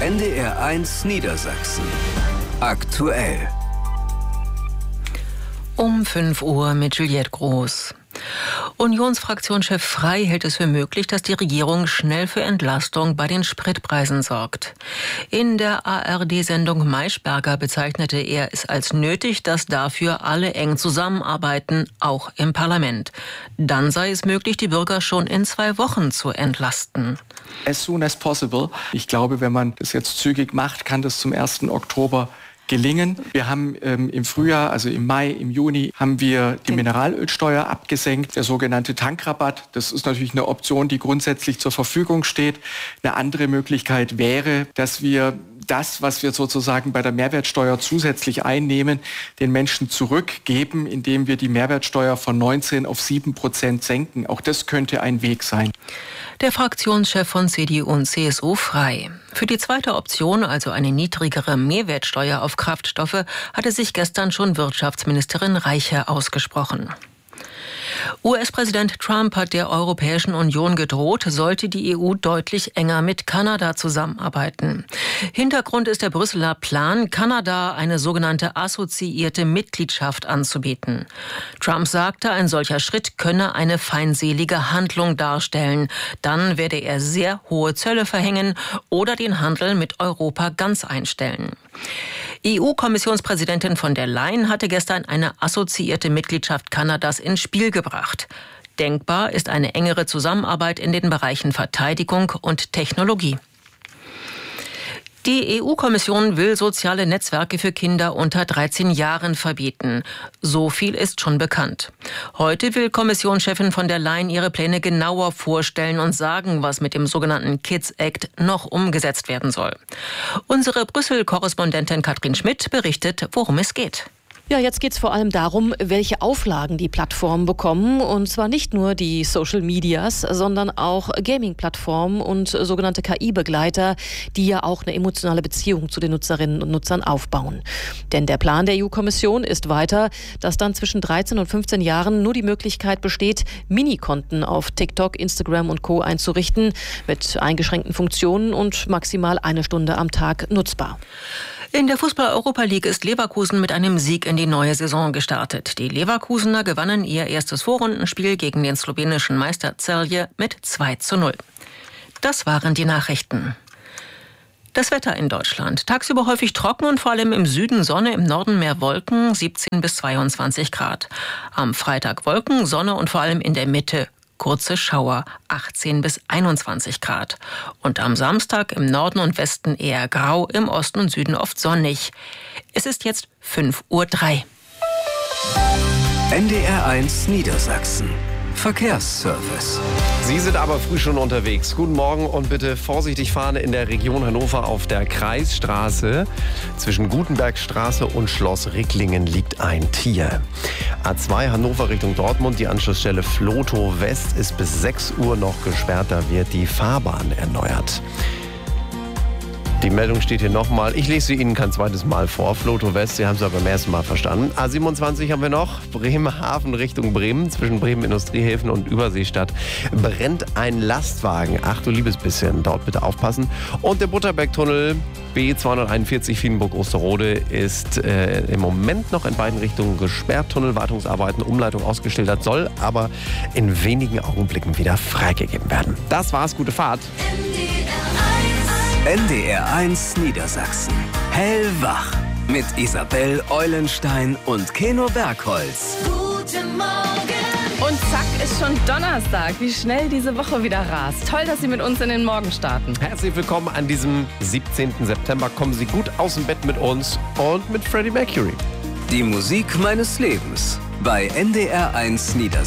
NDR1 Niedersachsen. Aktuell. Um 5 Uhr mit Juliette Groß. Unionsfraktionschef Frey hält es für möglich, dass die Regierung schnell für Entlastung bei den Spritpreisen sorgt. In der ARD-Sendung Maischberger bezeichnete er es als nötig, dass dafür alle eng zusammenarbeiten, auch im Parlament. Dann sei es möglich, die Bürger schon in 2 Wochen zu entlasten. As soon as possible. Ich glaube, wenn man das jetzt zügig macht, kann das zum 1. Oktober gelingen. Wir haben im Frühjahr, also im Mai, im Juni, haben wir die Mineralölsteuer abgesenkt, der sogenannte Tankrabatt. Das ist natürlich eine Option, die grundsätzlich zur Verfügung steht. Eine andere Möglichkeit wäre, dass wir das, was wir sozusagen bei der Mehrwertsteuer zusätzlich einnehmen, den Menschen zurückgeben, indem wir die Mehrwertsteuer von 19 auf 7% senken. Auch das könnte ein Weg sein. Der Fraktionschef von CDU und CSU Frey. Für die zweite Option, also eine niedrigere Mehrwertsteuer auf Kraftstoffe, hatte sich gestern schon Wirtschaftsministerin Reiche ausgesprochen. US-Präsident Trump hat der Europäischen Union gedroht, sollte die EU deutlich enger mit Kanada zusammenarbeiten. Hintergrund ist der Brüsseler Plan, Kanada eine sogenannte assoziierte Mitgliedschaft anzubieten. Trump sagte, ein solcher Schritt könne eine feindselige Handlung darstellen. Dann werde er sehr hohe Zölle verhängen oder den Handel mit Europa ganz einstellen. EU-Kommissionspräsidentin von der Leyen hatte gestern eine assoziierte Mitgliedschaft Kanadas ins Spiel gebracht. Denkbar ist eine engere Zusammenarbeit in den Bereichen Verteidigung und Technologie. Die EU-Kommission will soziale Netzwerke für Kinder unter 13 Jahren verbieten. So viel ist schon bekannt. Heute will Kommissionschefin von der Leyen ihre Pläne genauer vorstellen und sagen, was mit dem sogenannten Kids Act noch umgesetzt werden soll. Unsere Brüssel-Korrespondentin Katrin Schmidt berichtet, worum es geht. Ja, jetzt geht es vor allem darum, welche Auflagen die Plattformen bekommen. Und zwar nicht nur die Social Medias, sondern auch Gaming-Plattformen und sogenannte KI-Begleiter, die ja auch eine emotionale Beziehung zu den Nutzerinnen und Nutzern aufbauen. Denn der Plan der EU-Kommission ist weiter, dass dann zwischen 13 und 15 Jahren nur die Möglichkeit besteht, Minikonten auf TikTok, Instagram und Co. einzurichten, mit eingeschränkten Funktionen und maximal 1 Stunde am Tag nutzbar. In der Fußball-Europa League ist Leverkusen mit einem Sieg in die neue Saison gestartet. Die Leverkusener gewannen ihr erstes Vorrundenspiel gegen den slowenischen Meister Celje mit 2:0. Das waren die Nachrichten. Das Wetter in Deutschland. Tagsüber häufig trocken und vor allem im Süden Sonne, im Norden mehr Wolken, 17 bis 22 Grad. Am Freitag Wolken, Sonne und vor allem in der Mitte kurze Schauer, 18 bis 21 Grad. Und am Samstag im Norden und Westen eher grau, im Osten und Süden oft sonnig. Es ist jetzt 5:03 Uhr. NDR1 Niedersachsen. Verkehrsservice. Sie sind aber früh schon unterwegs. Guten Morgen und bitte vorsichtig fahren in der Region Hannover auf der Kreisstraße. Zwischen Gutenbergstraße und Schloss Ricklingen liegt ein Tier. A2 Hannover Richtung Dortmund, die Anschlussstelle Flotow West ist bis 6 Uhr noch gesperrt. Da wird die Fahrbahn erneuert. Die Meldung steht hier nochmal. Ich lese sie Ihnen kein zweites Mal vor. Flotow West, Sie haben es aber beim ersten Mal verstanden. A27 haben wir noch. Bremerhaven Richtung Bremen. Zwischen Bremen Industriehäfen und Überseestadt brennt ein Lastwagen. Ach du liebes bisschen. Dort bitte aufpassen. Und der Butterbergtunnel B241 Wiedenburg-Osterode ist im Moment noch in beiden Richtungen gesperrt. Tunnelwartungsarbeiten, Umleitung ausgeschildert, soll aber in wenigen Augenblicken wieder freigegeben werden. Das war's. Gute Fahrt. NDR1 Niedersachsen. Hellwach. Mit Isabel Eulenstein und Keno Bergholz. Guten Morgen. Und zack, ist schon Donnerstag. Wie schnell diese Woche wieder rast. Toll, dass Sie mit uns in den Morgen starten. Herzlich willkommen an diesem 17. September. Kommen Sie gut aus dem Bett mit uns und mit Freddie Mercury. Die Musik meines Lebens bei NDR1 Niedersachsen.